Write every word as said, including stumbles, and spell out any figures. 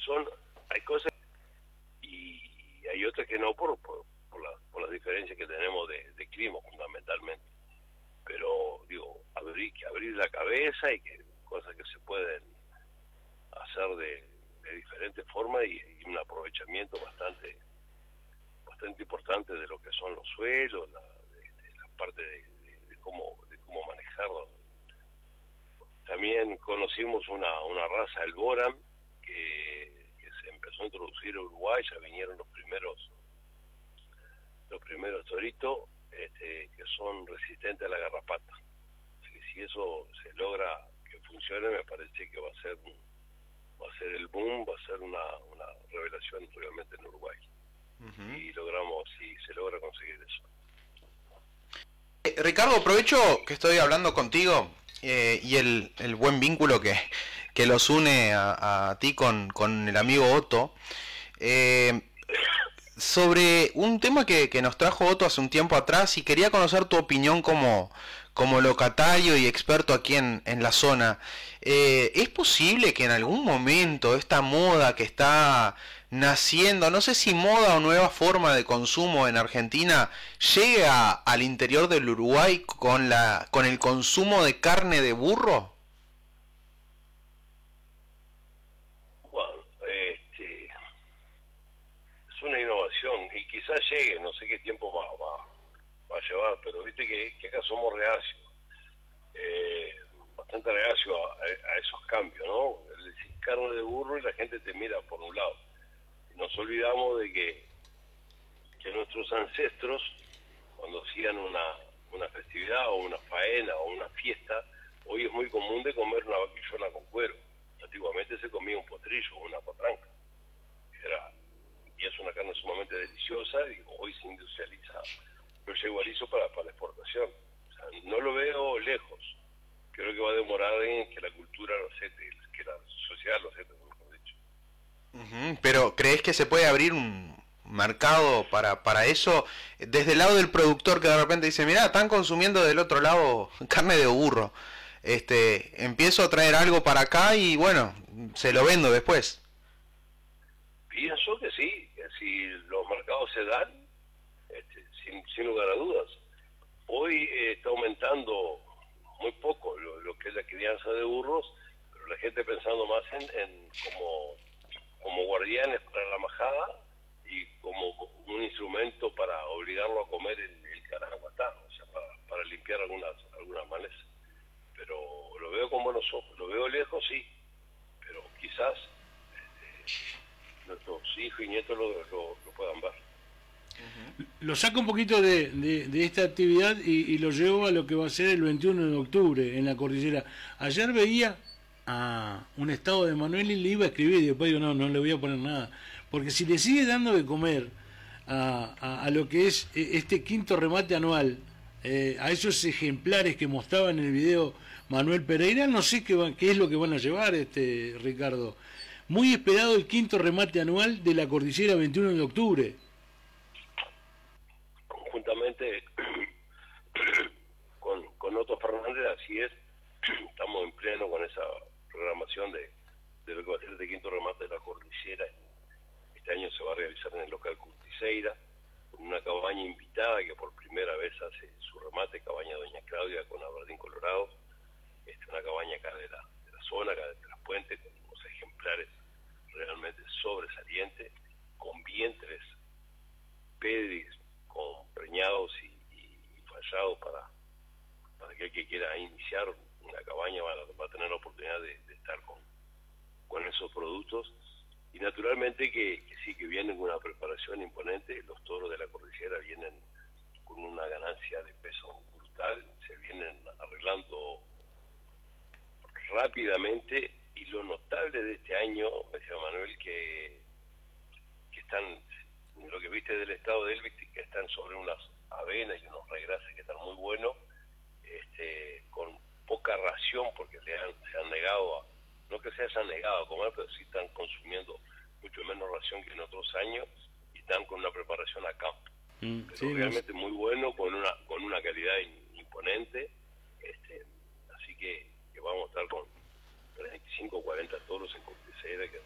son, hay cosas y hay otras que no por, por, por, la, por las diferencias que tenemos de, de clima fundamentalmente. Pero digo, abrir, que abrir la cabeza y que cosas que se pueden hacer de, de diferentes formas y, y un aprovechamiento bastante bastante importante de lo que son los suelos, la, de, de la parte de, de, de cómo de cómo manejarlo. También conocimos una, una raza, el Boran, que, que se empezó a introducir en Uruguay, ya vinieron los primeros los primeros toritos, este, que son resistentes a la garrapata. Así que si eso se logra que funcione, me parece que va a ser un, va a ser el boom, va a ser una, una revelación realmente en Uruguay. Uh-huh. Y logramos, si se logra conseguir eso. Eh, Ricardo, aprovecho que estoy hablando contigo eh, y el, el buen vínculo que, que los une a, a ti con, con el amigo Otto. Eh, sobre un tema que, que nos trajo Otto hace un tiempo atrás y quería conocer tu opinión como, como locatario y experto aquí en, en la zona. Eh, ¿Es posible que en algún momento esta moda que está naciendo, no sé si moda o nueva forma de consumo en Argentina, llegue a, al interior del Uruguay con, la, con el consumo de carne de burro? Bueno, este, es una innovación y quizás llegue, no sé qué tiempo va, va, va a llevar, pero viste que, que acá somos reacios, eh, bastante reacios a, a esos cambios, ¿no? El decir carne de burro y la gente te mira por un lado. Nos olvidamos de que, que nuestros ancestros, cuando hacían una, una festividad o una faena o una fiesta, hoy es muy común de comer una vaquillona con cuero. Antiguamente se comía un potrillo o una potranca. Era, y es una carne sumamente deliciosa y hoy se industrializa el yeguarizo para, para la exportación. O sea, no lo veo lejos. Creo que va a demorar en que la cultura lo acepte, que la sociedad lo acepte. Uh-huh. Pero ¿crees que se puede abrir un mercado para, para eso desde el lado del productor que de repente dice, mirá, están consumiendo del otro lado carne de burro, este, empiezo a traer algo para acá y bueno, se lo vendo después? Pienso que sí, que si los mercados se dan, este, sin, sin lugar a dudas. Hoy eh, está aumentando muy poco lo, lo que es la crianza de burros, pero la gente pensando más en, en como como guardianes para la majada y como un instrumento para obligarlo a comer el, el caraguatá, o sea, para, para limpiar algunas algunas malezas. Pero lo veo con buenos ojos, lo veo lejos, sí, pero quizás este, nuestros hijos y nietos lo, lo, lo puedan ver. Lo saco un poquito de, de, de esta actividad y, y lo llevo a lo que va a ser el veintiuno de octubre en la cordillera. Ayer veía a un estado de Manuel y le iba a escribir y después digo, no, no le voy a poner nada, porque si le sigue dando de comer a, a, a lo que es este quinto remate anual, eh, a esos ejemplares que mostraba en el video Manuel Pereira, no sé qué, va, qué es lo que van a llevar, este Ricardo. Muy esperado el quinto remate anual de la cordillera veintiuno de octubre. Conjuntamente con, con Otto Fernández, así es, estamos en pleno con esa programación de, de lo que va a ser este quinto remate de la cordillera. Este año se va a realizar en el local Curticeira, con una cabaña invitada que por primera vez hace su remate, cabaña Doña Claudia con Aberdeen Colorado. Este, una cabaña acá de la, de la zona, acá de Tras Puentes, con unos ejemplares realmente sobresalientes, con vientres pedris, con preñados y, y, y fallados para, para que el que quiera iniciar una cabaña va a, va a tener la oportunidad de, de estar con, con esos productos. Y naturalmente que, que sí, que vienen con una preparación imponente. Los toros de la cordillera vienen con una ganancia de peso brutal, se vienen arreglando rápidamente, y lo notable de este año, me decía Manuel, que, que están, lo que viste del estado de Elvis, que están sobre unas avenas y unos regrases que están muy buenos, este, con poca ración, porque le han, se han negado a, no que se hayan negado a comer, pero sí están consumiendo mucho menos ración que en otros años, y están con una preparación a campo. Mm, pero sí, realmente no. Muy bueno, con una con una calidad imponente, este, así que, que vamos a estar con treinta y cinco o cuarenta toros en Curticeira, que